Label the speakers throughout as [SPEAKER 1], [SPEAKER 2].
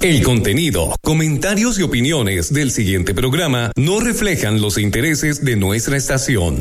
[SPEAKER 1] El contenido, comentarios y opiniones del siguiente programa no reflejan los intereses de nuestra estación.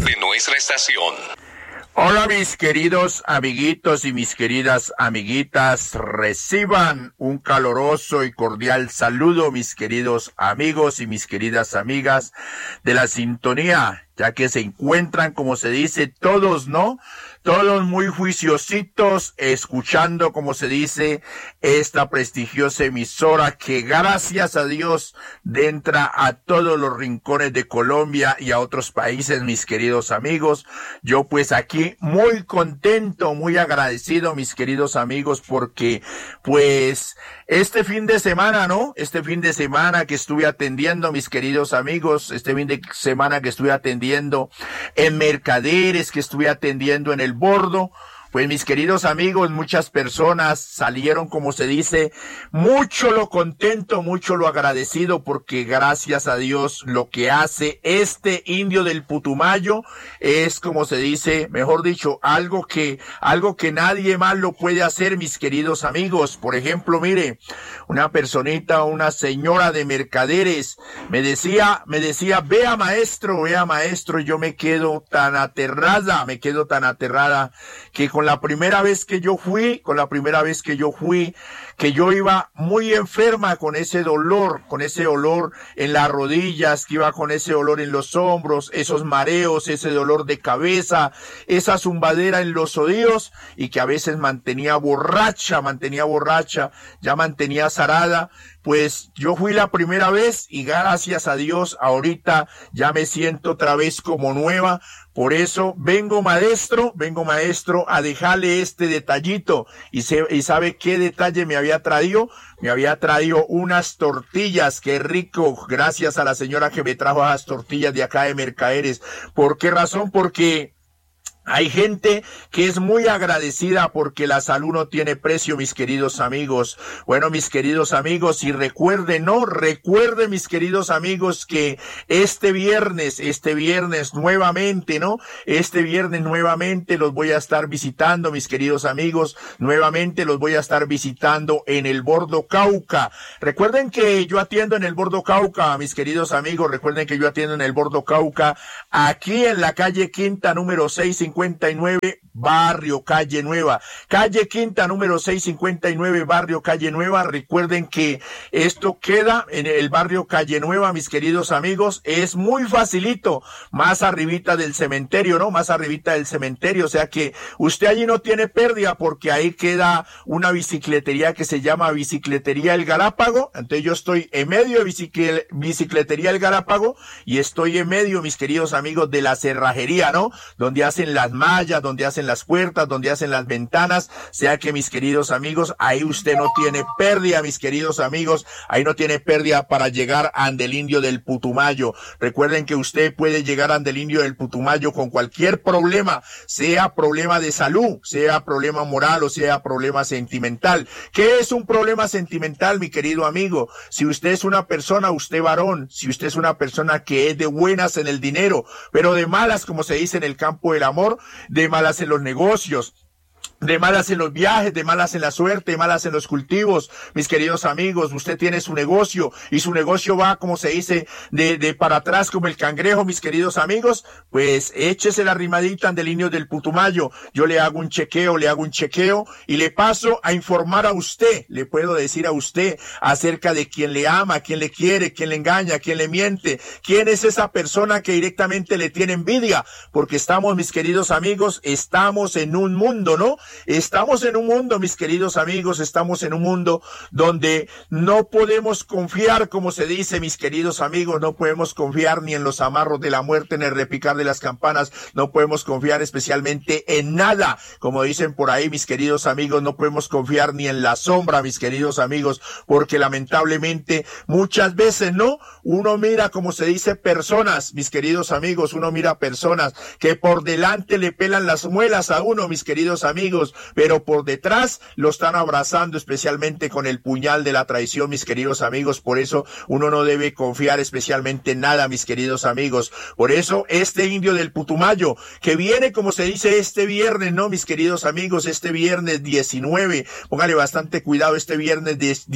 [SPEAKER 2] Hola mis queridos amiguitos y mis queridas amiguitas, reciban un caloroso y cordial saludo mis queridos amigos y mis queridas amigas de la sintonía, ya que se encuentran, como se dice, todos, ¿no? Todos muy juiciositos, escuchando, como se dice, esta prestigiosa emisora que gracias a Dios entra a todos los rincones de Colombia y a otros países, mis queridos amigos. Yo pues aquí muy contento, muy agradecido, mis queridos amigos, porque pues este fin de semana, ¿no? Este fin de semana que estuve atendiendo, mis queridos amigos, este fin de semana que estuve atendiendo en Mercaderes, que estuve atendiendo en el Bordo, pues mis queridos amigos, muchas personas salieron, como se dice, mucho lo contento, mucho lo agradecido, porque gracias a Dios lo que hace este indio del Putumayo es, como se dice, mejor dicho, algo que nadie más lo puede hacer, mis queridos amigos. Por ejemplo, mire, una personita, una señora de Mercaderes, me decía, vea maestro, y yo me quedo tan aterrada, que con la primera vez que yo fui, que yo iba muy enferma con ese dolor en las rodillas, que iba con ese dolor en los hombros, esos mareos, ese dolor de cabeza, esa zumbadera en los oídos, y que a veces mantenía borracha, ya mantenía zarada. Pues yo fui la primera vez y gracias a Dios ahorita ya me siento otra vez como nueva. Por eso vengo maestro a dejarle este detallito. Y sabe qué detalle me había traído. Me había traído unas tortillas, qué rico, gracias a la señora que me trajo esas tortillas de acá de Mercaderes. ¿Por qué razón? Porque hay gente que es muy agradecida porque la salud no tiene precio, mis queridos amigos. Bueno, mis queridos amigos, y recuerden, mis queridos amigos, que este viernes nuevamente, los voy a estar visitando, mis queridos amigos, nuevamente los voy a estar visitando en el Bordo Cauca. Recuerden que yo atiendo en el Bordo Cauca, mis queridos amigos, aquí en la calle Quinta, número 659, barrio Calle Nueva. Calle Quinta, número 659, barrio Calle Nueva. Recuerden que esto queda en el barrio Calle Nueva, mis queridos amigos. Es muy facilito, más arribita del cementerio, ¿no? O sea que usted allí no tiene pérdida, porque ahí queda una bicicletería que se llama Bicicletería El Galápago. Entonces yo estoy en medio de Bicicletería El Galápago y estoy en medio, mis queridos amigos, de la cerrajería, ¿no? Donde hacen las mallas, donde hacen las puertas, donde hacen las ventanas. Sea que, mis queridos amigos, ahí usted no tiene pérdida, mis queridos amigos, ahí no tiene pérdida para llegar a el Indio del Putumayo. Recuerden que usted puede llegar a el Indio del Putumayo con cualquier problema, sea problema de salud, sea problema moral o sea problema sentimental. ¿Qué es un problema sentimental, mi querido amigo? Si usted es una persona, usted varón, si usted es una persona que es de buenas en el dinero, pero de malas, como se dice en el campo del amor, de malas en los negocios, de malas en los viajes, de malas en la suerte, de malas en los cultivos, mis queridos amigos, usted tiene su negocio y su negocio va, como se dice, de para atrás como el cangrejo, mis queridos amigos, pues échese la rimadita del Indio del Putumayo. Yo le hago un chequeo y le paso a informar a usted, le puedo decir a usted acerca de quién le ama, quién le quiere, quién le engaña, quién le miente, quién es esa persona que directamente le tiene envidia, porque estamos, mis queridos amigos, estamos en un mundo, ¿no? Estamos en un mundo, mis queridos amigos, estamos en un mundo donde no podemos confiar, como se dice, mis queridos amigos, no podemos confiar ni en los amarros de la muerte, en el repicar de las campanas, no podemos confiar especialmente en nada, como dicen por ahí, mis queridos amigos, no podemos confiar ni en la sombra, mis queridos amigos, porque lamentablemente muchas veces, ¿no? Uno mira, como se dice, personas, mis queridos amigos, uno mira personas que por delante le pelan las muelas a uno, mis queridos amigos, amigos, pero por detrás lo están abrazando especialmente con el puñal de la traición, mis queridos amigos. Por eso uno no debe confiar especialmente en nada, mis queridos amigos. Por eso este indio del Putumayo, que viene, como se dice, este viernes, ¿no, mis queridos amigos? Este viernes 19, póngale bastante cuidado, este viernes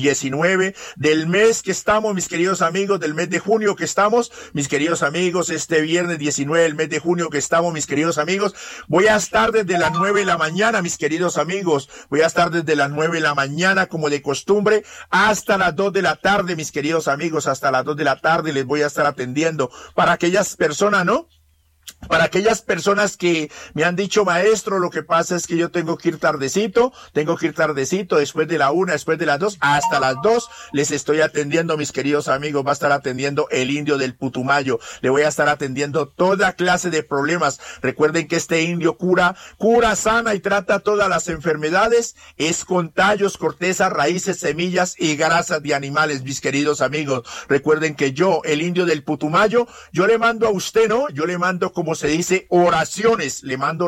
[SPEAKER 2] 19 del mes que estamos, mis queridos amigos, del mes de junio que estamos, mis queridos amigos, este viernes 19 del mes de junio que estamos, mis queridos amigos, voy a estar desde las 9 de la mañana, mis queridos amigos, voy a estar desde las 9 de la mañana, como de costumbre, hasta las 2 de la tarde, mis queridos amigos, hasta las 2 de la tarde les voy a estar atendiendo para aquellas personas, ¿no? Para aquellas personas que me han dicho, maestro, lo que pasa es que yo tengo que ir tardecito, después de la 1, después de las 2, hasta las 2 les estoy atendiendo, mis queridos amigos. Va a estar atendiendo el indio del Putumayo, le voy a estar atendiendo toda clase de problemas. Recuerden que este indio cura, sana y trata todas las enfermedades, es con tallos, cortezas, raíces, semillas y grasas de animales, mis queridos amigos. Recuerden que yo, el indio del Putumayo, yo le mando a usted, ¿no? Yo le mando, como se dice, oraciones, le mando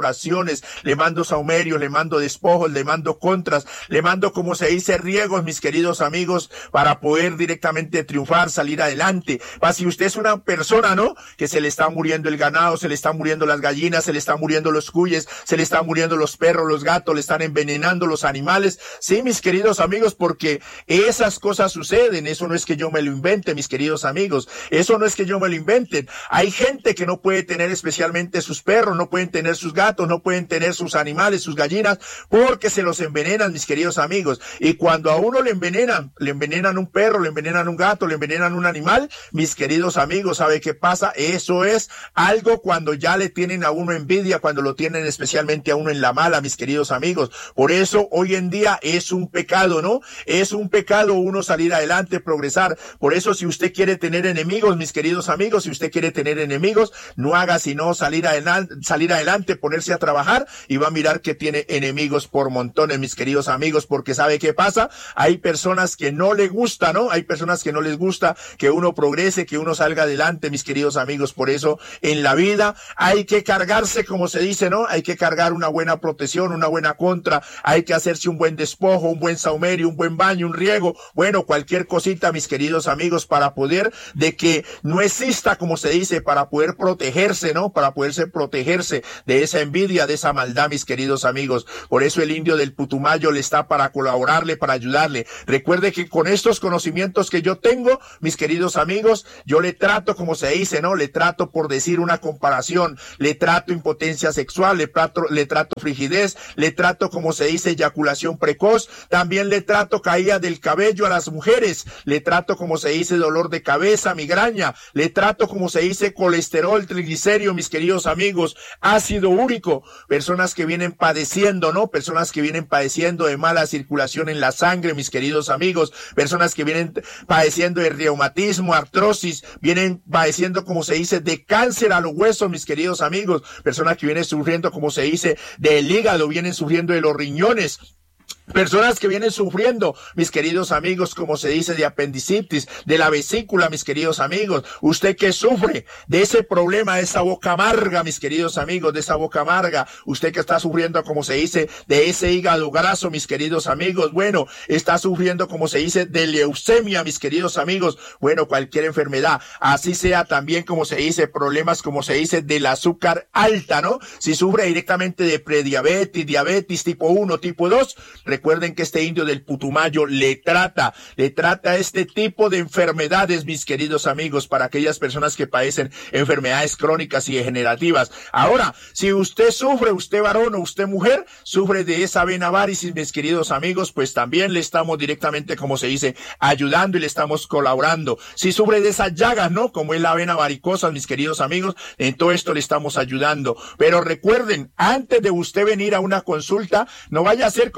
[SPEAKER 2] saumerios, le mando despojos, le mando contras, le mando, como se dice, riegos, mis queridos amigos, para poder directamente triunfar, salir adelante. Si usted es una persona, ¿no?, que se le está muriendo el ganado, se le están muriendo las gallinas, se le están muriendo los cuyes, se le están muriendo los perros, los gatos, le están envenenando los animales, sí, mis queridos amigos, porque esas cosas suceden. Eso no es que yo me lo invente, mis queridos amigos, eso no es que yo me lo inventen. Hay gente que no puede tener especialmente sus perros, no pueden tener sus gatos, no pueden tener sus animales, sus gallinas, porque se los envenenan, mis queridos amigos. Y cuando a uno le envenenan un perro, le envenenan un gato, le envenenan un animal, mis queridos amigos, ¿sabe qué pasa? Eso es algo cuando ya le tienen a uno envidia, cuando lo tienen especialmente a uno en la mala, mis queridos amigos. Por eso hoy en día es un pecado, ¿no? Es un pecado uno salir adelante, progresar. Por eso, si usted quiere tener enemigos, mis queridos amigos, si usted quiere tener enemigos, no haga sino salir adelante, ponerse a trabajar, y va a mirar que tiene enemigos por montones, mis queridos amigos, porque ¿sabe qué pasa? Hay personas que no les gusta, ¿no? Hay personas que no les gusta que uno progrese, que uno salga adelante, mis queridos amigos. Por eso en la vida hay que cargarse, como se dice, ¿no? Hay que cargar una buena protección, una buena contra, hay que hacerse un buen despojo, un buen saumerio, un buen baño, un riego, bueno, cualquier cosita, mis queridos amigos, para poder de que no exista, como se dice, para poder protegerse, ¿no? Para poderse protegerse de esa envidia, de esa maldad, mis queridos amigos. Por eso el indio del Putumayo le está para colaborarle, para ayudarle. Recuerde que con estos conocimientos que yo tengo, mis queridos amigos, yo le trato, como se dice, ¿no? Le trato, por decir una comparación, le trato impotencia sexual, le trato frigidez, le trato, como se dice, eyaculación precoz, también le trato caída del cabello a las mujeres, le trato, como se dice, dolor de cabeza, migraña, le trato, como se dice, colesterol, triglicéridos, mis queridos amigos, ácido úrico, personas que vienen padeciendo, ¿no? Personas que vienen padeciendo de mala circulación en la sangre, mis queridos amigos, personas que vienen padeciendo de reumatismo, artrosis, vienen padeciendo, como se dice, de cáncer a los huesos, mis queridos amigos, personas que vienen sufriendo, como se dice, del hígado, vienen sufriendo de los riñones, personas que vienen sufriendo, mis queridos amigos, como se dice, de apendicitis, de la vesícula, mis queridos amigos. Usted que sufre de ese problema, de esa boca amarga, mis queridos amigos, de esa boca amarga. Usted que está sufriendo, como se dice, de ese hígado graso, mis queridos amigos. Bueno, está sufriendo, como se dice, de leucemia, mis queridos amigos. Bueno, cualquier enfermedad, así sea también, como se dice, problemas, como se dice, del azúcar alta, ¿no? Si sufre directamente de prediabetes, diabetes tipo 1, tipo 2, recuerden que este indio del Putumayo le trata este tipo de enfermedades, mis queridos amigos, para aquellas personas que padecen enfermedades crónicas y degenerativas. Ahora, si usted sufre, usted varón o usted mujer, sufre de esa vena varicis, mis queridos amigos, pues también le estamos directamente, como se dice, ayudando y le estamos colaborando. Si sufre de esas llagas, ¿no? Como es la vena varicosa, mis queridos amigos, en todo esto le estamos ayudando. Pero recuerden, antes de usted venir a una consulta, no vaya a ser como hace mucha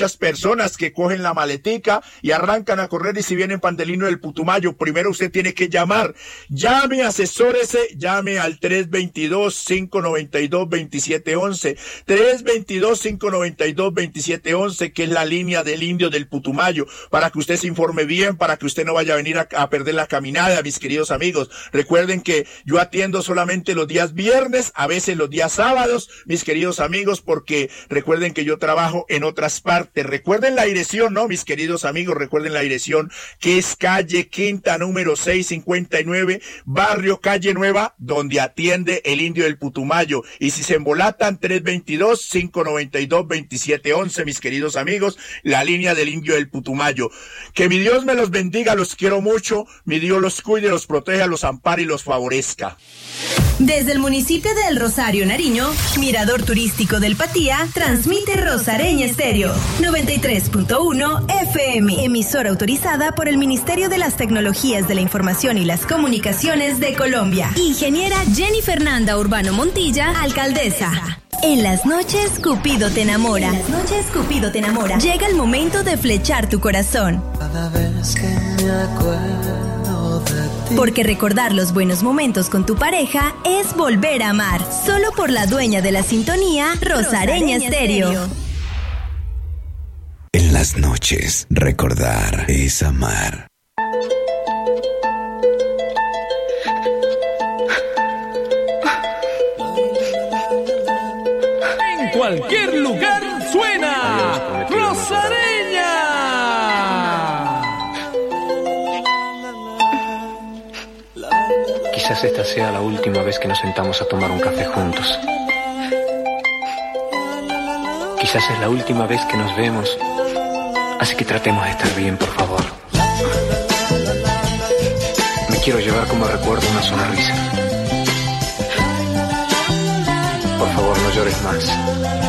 [SPEAKER 2] muchas personas que cogen la maletica y arrancan a correr, y si vienen Pandelino del Putumayo, primero usted tiene que llamar. Llame, asesórese, llame al 322-592-2711, 322-592-2711, que es la línea del Indio del Putumayo, para que usted se informe bien, para que usted no vaya a venir a perder la caminada, mis queridos amigos. Recuerden que yo atiendo solamente los días viernes, a veces los días sábados, mis queridos amigos, porque recuerden que yo trabajo en otras partes. Recuerden la dirección, ¿no, mis queridos amigos? Recuerden la dirección, que es calle Quinta, número 659, barrio Calle Nueva, donde atiende el Indio del Putumayo. Y si se embolatan, 322-592-2711, mis queridos amigos, la línea del Indio del Putumayo. Que mi Dios me los bendiga, los quiero mucho, mi Dios los cuide, los proteja, los ampare y los favorezca.
[SPEAKER 3] Desde el municipio de El Rosario, Nariño, Mirador Turístico del Patía, transmite Rosareña Estéreo, 93.1 FM, emisora autorizada por el Ministerio de las Tecnologías de la Información y las Comunicaciones de Colombia. Ingeniera Jenny Fernanda Urbano Montilla, alcaldesa. En las noches, Cupido te enamora. En las noches, Cupido te enamora. Llega el momento de flechar tu corazón.
[SPEAKER 4] Cada vez que me acuerdo de ti.
[SPEAKER 3] Porque recordar los buenos momentos con tu pareja es volver a amar. Solo por la dueña de la sintonía, Rosareña Estéreo.
[SPEAKER 5] En las noches, recordar es amar.
[SPEAKER 6] En cualquier lugar suena Rosareña.
[SPEAKER 7] Quizás esta sea la última vez que nos sentamos a tomar un café juntos. Quizás es la última vez que nos vemos, así que tratemos de estar bien, por favor. Me quiero llevar como recuerdo una sonrisa. Por favor, no llores más.